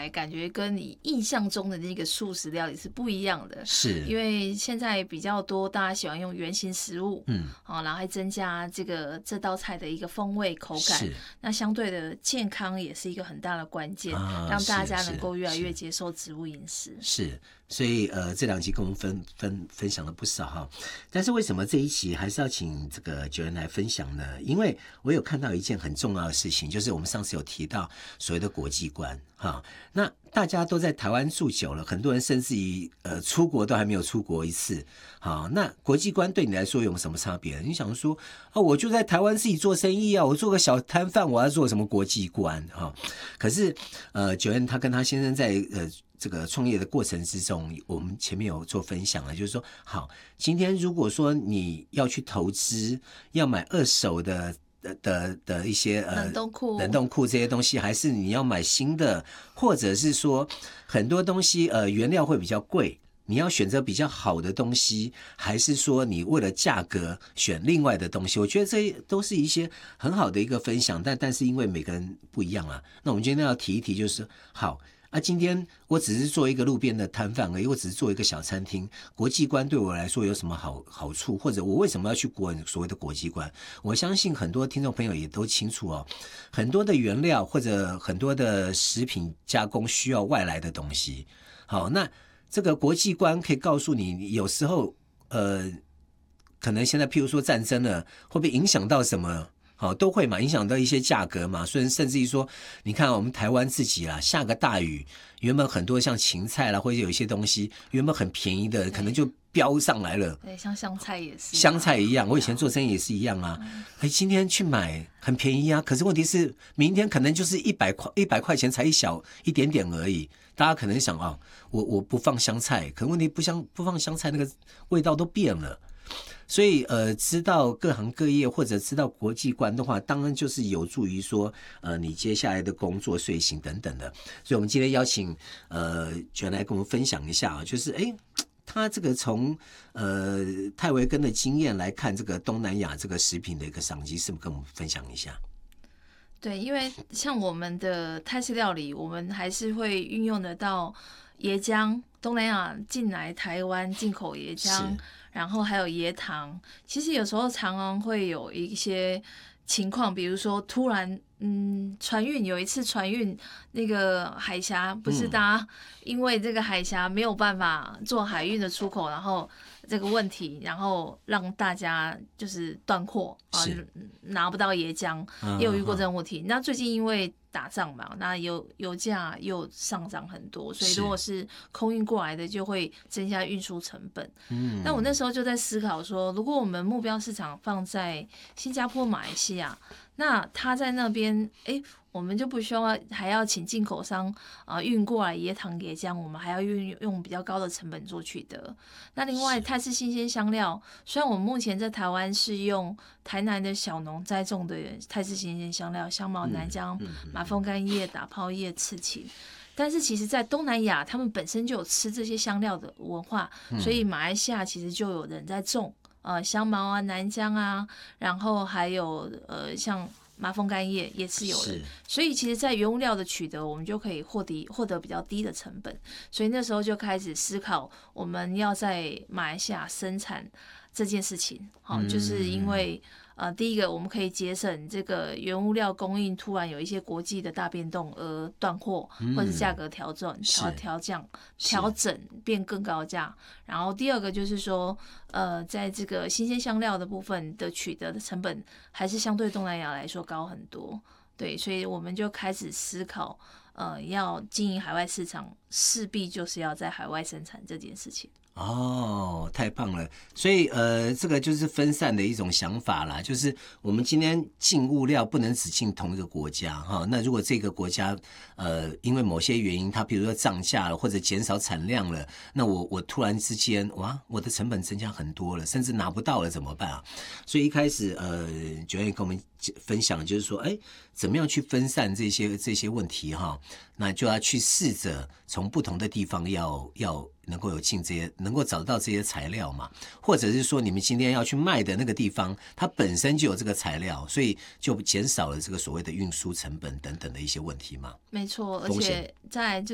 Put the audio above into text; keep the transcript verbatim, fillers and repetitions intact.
来感觉跟你印象中的那个素食料理是不一样的。 是， 因为现在比较多大家喜欢用原型食物， 嗯， 好、然后还增加这个这道菜的一个风味口感。 是， 那相对的健康也是一个很大的关键， 啊、 让大家能够越来越是接受植物饮食。 是，所以呃，这两集跟我们分分分享了不少哈。但是为什么这一期还是要请这个九恩来分享呢？因为我有看到一件很重要的事情，就是我们上次有提到所谓的国际观哈。那大家都在台湾住久了，很多人甚至于呃出国都还没有出国一次。好，那国际观对你来说有什么差别？你想说啊，我就在台湾自己做生意啊，我做个小摊贩，我要做什么国际观哈？可是呃，九恩他跟他先生在呃。这个创业的过程之中，我们前面有做分享了，就是说，好，今天如果说你要去投资，要买二手的的的的一些呃冷冻库、 冷冻库这些东西，还是你要买新的，或者是说很多东西呃原料会比较贵，你要选择比较好的东西，还是说你为了价格选另外的东西？我觉得这都是一些很好的一个分享，但但是因为每个人不一样啊，那我们今天要提一提，就是好。啊，今天我只是做一个路边的摊贩而已，我只是做一个小餐厅。国际观对我来说有什么好好处，或者我为什么要去过所谓的国际观？我相信很多听众朋友也都清楚哦，很多的原料或者很多的食品加工需要外来的东西。好，那这个国际观可以告诉你，有时候呃，可能现在譬如说战争了，会不会影响到什么？好，都会嘛，影响到一些价格嘛，所以甚至于说，你看我们台湾自己啦，下个大雨，原本很多像芹菜啦，或者有一些东西原本很便宜的，可能就飙上来了。 对，像香菜也是， 香菜一样，我以前做生意也是一样啊。哎，今天去买很便宜啊，可是问题是明天可能就是一百块，一百块钱才一小一点点而已。大家可能想啊，我我不放香菜，可问题不香不放香菜，那个味道都变了。所以呃，知道各行各业或者知道国际观的话，当然就是有助于说呃你接下来的工作、睡醒等等的。所以我们今天邀请呃卷来跟我们分享一下啊，就是哎，他这个从呃泰维根的经验来看，这个东南亚这个食品的一个商机，是不是跟我们分享一下？ 对，因为像我们的泰式料理，我们还是会运用得到椰浆，东南亚进来台湾进口椰浆。然后还有椰糖，其实有时候常常会有一些情况，比如说突然，嗯，船运有一次船运那个海峡，不是大家因为这个海峡没有办法做海运的出口，然后这个问题，然后让大家就是断货啊，拿不到椰浆，也有遇过这种问题。那最近因为打仗嘛，那油油价又上涨很多，所以如果是空运过来的，就会增加运输成本。嗯，那我那时候就在思考说，如果我们目标市场放在新加坡、马来西亚，那他在那边，哎，我们就不需要还要请进口商啊、呃、运过来椰糖椰浆，我们还要运用比较高的成本做取得。那另外泰式新鲜香料，虽然我们目前在台湾是用台南的小农栽种的泰式新鲜香料，香茅、南姜、马蜂干叶、打泡叶、刺芹。但是其实，在东南亚，他们本身就有吃这些香料的文化，所以马来西亚其实就有人在种，呃，香茅啊、南姜啊，然后还有呃像麻风干叶也是有人，所以其实，在原物料的取得，我们就可以获得获得比较低的成本，所以那时候就开始思考，我们要在马来西亚生产这件事情，好、哦，就是因为。呃，第一个我们可以节省这个原物料供应突然有一些国际的大变动而断货，嗯、或者是价格调整、调调降、调整变更高价。然后第二个就是说，呃，在这个新鲜香料的部分的取得的成本还是相对东南亚来说高很多。对，所以我们就开始思考，呃，要经营海外市场，势必就是要在海外生产这件事情。 哦，太棒了！所以呃，这个就是分散的一种想法啦，就是我们今天进物料不能只进同一个国家哈。那如果这个国家呃因为某些原因，它比如说涨价了或者减少产量了，那我我突然之间哇，我的成本增加很多了，甚至拿不到了怎么办啊？所以一开始呃，九月跟我们分享就是说，哎，怎么样去分散这些这些问题哈？那就要去试着从不同的地方要要能够有进这些，能够找到这些材料嘛，或者是说你们今天要去卖的那个地方，它本身就有这个材料，所以就减少了这个所谓的运输成本等等的一些问题嘛。 没错，而且在